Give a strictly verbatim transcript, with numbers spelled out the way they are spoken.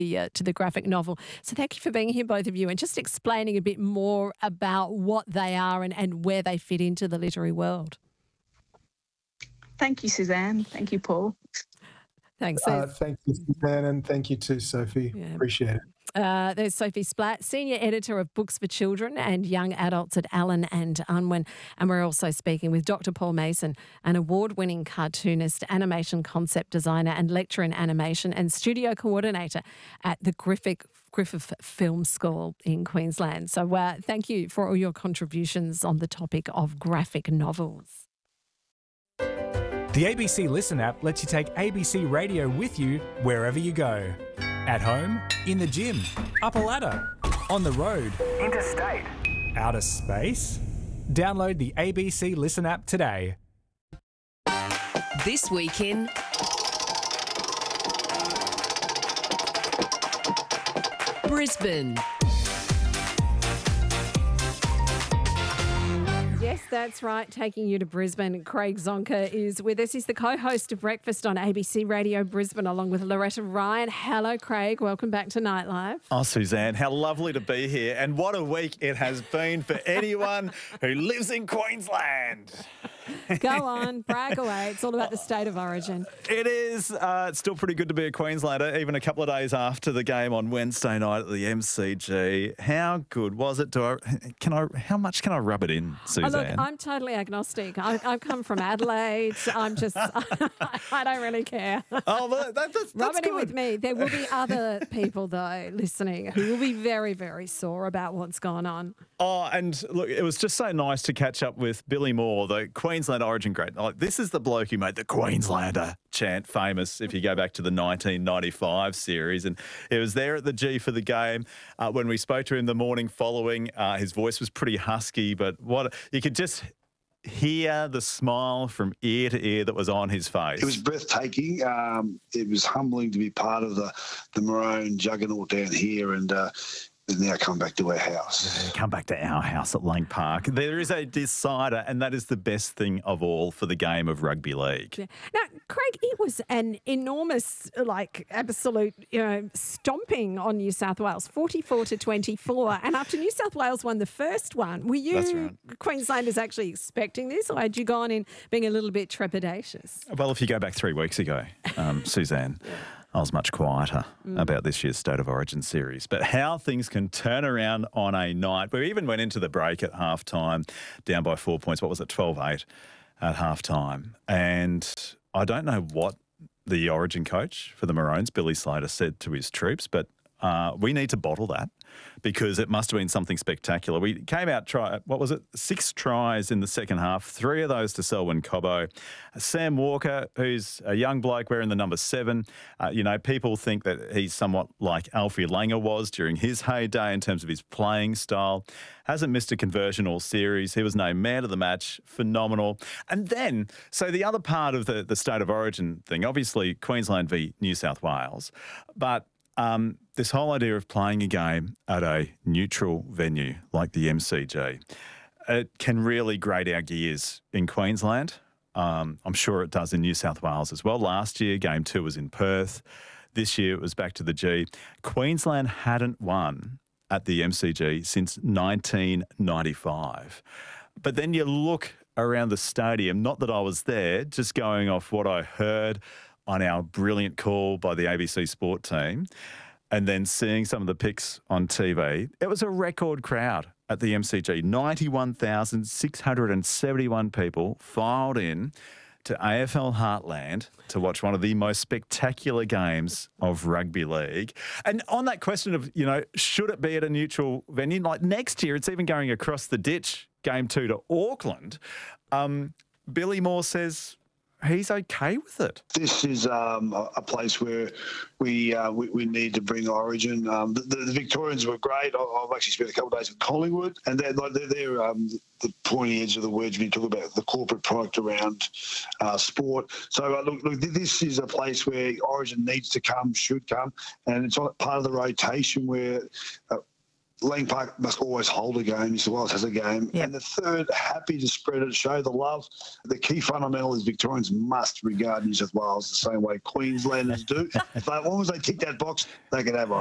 the, uh, to the graphic novel. So thank you for being here, both of you, and just explaining a bit more about what they are and, and where they fit into the literary world. Thank you, Suzanne. Thank you, Paul. Thanks. Uh, thank you, Suzanne, and thank you too, Sophie. Yeah. Appreciate it. Uh, there's Sophie Splatt, Senior Editor of Books for Children and Young Adults at Allen and Unwin. And we're also speaking with Doctor Paul Mason, an award-winning cartoonist, animation concept designer and lecturer in animation and studio coordinator at the Griffith, Griffith Film School in Queensland. So uh, thank you for all your contributions on the topic of graphic novels. The A B C Listen app lets you take A B C Radio with you wherever you go. At home, in the gym, up a ladder, on the road, interstate, outer space. Download the A B C Listen app today. This week in Brisbane. Yes, that's right. Taking you to Brisbane. Craig Zonka is with us. He's the co-host of Breakfast on A B C Radio Brisbane, along with Loretta Ryan. Hello, Craig. Welcome back to Nightlife. Oh, Suzanne, how lovely to be here. And what a week it has been for anyone who lives in Queensland. Go on, brag away. It's all about the state of origin. It is. Uh, it's still pretty good to be a Queenslander, even a couple of days after the game on Wednesday night at the M C G. How good was it? Do I? Can I? How much can I rub it in, Suzanne? Oh, look, I'm totally agnostic. I, I've come from Adelaide. I'm just, I don't really care. Oh, well, that, that's, that's Rub it good. in with me. There will be other people, though, listening who will be very, very sore about what's gone on. Oh, and look, it was just so nice to catch up with Billy Moore, the Queensland Origin great. Like, this is the bloke who made the Queenslander chant famous, if you go back to the nineteen ninety-five series. And it was there at the G for the game. Uh, when we spoke to him the morning following, uh, his voice was pretty husky, but what you could just hear the smile from ear to ear that was on his face. It was breathtaking. Um, it was humbling to be part of the, the Maroon juggernaut down here, and uh, now come back to our house. Come back to our house at Lang Park. There is a decider, and that is the best thing of all for the game of rugby league. Yeah. Now, Craig, it was an enormous, like, absolute, you know, stomping on New South Wales, forty-four to twenty-four. And after New South Wales won the first one, were you right. Queenslanders actually expecting this, or had you gone in being a little bit trepidatious? Well, if you go back three weeks ago, um, Suzanne, yeah. I was much quieter mm. about this year's State of Origin series. But how things can turn around on a night. We even went into the break at halftime, down by four points. What was it, twelve eight at halftime? And I don't know what the Origin coach for the Maroons, Billy Slater, said to his troops, but uh, we need to bottle that because it must have been something spectacular. We came out, try, what was it, six tries in the second half, three of those to Selwyn Cobbo. Sam Walker, who's a young bloke wearing the number seven, uh, you know, people think that he's somewhat like Alfie Langer was during his heyday in terms of his playing style. Hasn't missed a conversion all series. He was named man of the match. Phenomenal. And then, so the other part of the, the State of Origin thing, obviously Queensland v New South Wales, but Um, this whole idea of playing a game at a neutral venue like the M C G, it can really grate our gears in Queensland. Um, I'm sure it does in New South Wales as well. Last year, game two was in Perth. This year, it was back to the G. Queensland hadn't won at the M C G since nineteen ninety-five. But then you look around the stadium, not that I was there, just going off what I heard on our brilliant call by the A B C Sport team, and then seeing some of the pics on T V, it was a record crowd at the M C G. ninety-one thousand six hundred seventy-one people filed in to A F L Heartland to watch one of the most spectacular games of rugby league. And on that question of, you know, should it be at a neutral venue? Like next year, it's even going across the ditch, game two to Auckland. Um, Billy Moore says he's okay with it. This is um, a, a place where we, uh, we we need to bring Origin. Um, the, the, the Victorians were great. I, I've actually spent a couple of days with Collingwood, and they're like they're, they're um, the pointy edge of the words when you talk about the corporate product around uh, sport. So uh, look, look, this is a place where Origin needs to come, should come, and it's part of the rotation where. Uh, Lang Park must always hold a game. New South Wales has a game. Yep. And the third, happy to spread it, show the love. The key fundamental is Victorians must regard New South Wales the same way Queenslanders do. If they, as long as they tick that box, they can have